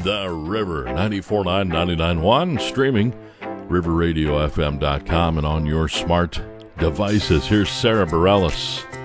The River, 94.9, 99.1, streaming, riverradiofm.com, and on your smart devices. Here's Sarah Bareilles.